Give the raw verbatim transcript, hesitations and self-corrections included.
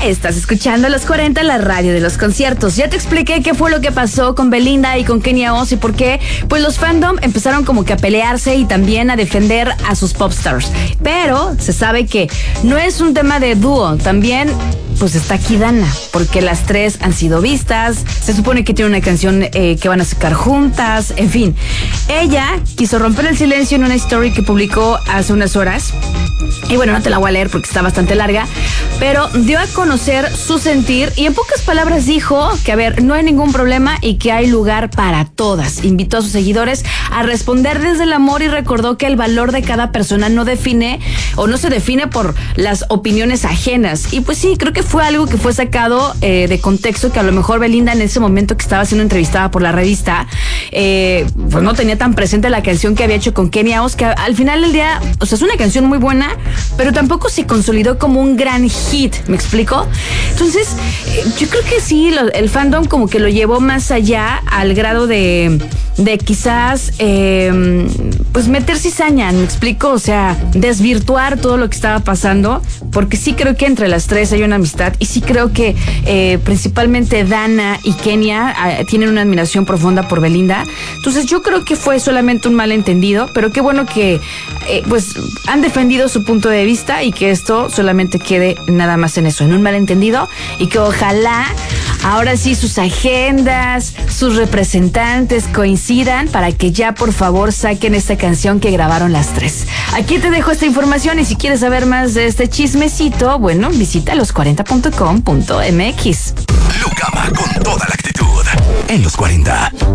Estás escuchando Los cuarenta, la radio de los conciertos. Ya te expliqué qué fue lo que pasó con Belinda y con Kenia Oz y por qué. Pues los fandom empezaron como que a pelearse y también a defender a sus popstars. Pero se sabe que no es un tema de dúo. También pues está aquí Dana, porque las tres han sido vistas. Se supone que tiene una canción eh, que van a sacar juntas. En fin, ella quiso romper el silencio en una story que publicó hace unas horas. Y bueno, no te la voy a leer porque está bastante larga, pero dio a conocer su sentir y en pocas palabras dijo que, a ver, no hay ningún problema y que hay lugar para todas. Invitó a sus seguidores a responder desde el amor y recordó que el valor de cada persona no define o no se define por las opiniones ajenas. Y pues sí, creo que fue algo que fue sacado eh, de contexto, que a lo mejor Belinda en ese momento que estaba siendo entrevistada por la revista, eh, pues no tenía tan presente la canción que había hecho con Kenia Oz, que al final del día, o sea, es una canción muy buena, pero tampoco se consolidó como un gran hit, ¿me explico? Entonces, eh, yo creo que sí, lo, el fandom como que lo llevó más allá al grado de, de quizás, eh, pues meter cizaña, ¿me explico? O sea, desvirtuar todo lo que estaba pasando, porque sí creo que entre las tres hay una amistad y sí creo que eh, principalmente Dana y Kenia eh, tienen una admiración profunda por Belinda. Entonces, yo creo que fue solamente un malentendido, pero qué bueno que eh, pues han defendido su punto de vista y que esto solamente quede nada más en eso, en un malentendido, y que ojalá ahora sí sus agendas, sus representantes coincidan para que ya por favor saquen esta canción que grabaron las tres. Aquí te dejo esta información y si quieres saber más de este chismecito, bueno, visita los cuarenta punto com punto m x. Lucama con toda la actitud en Los cuarenta.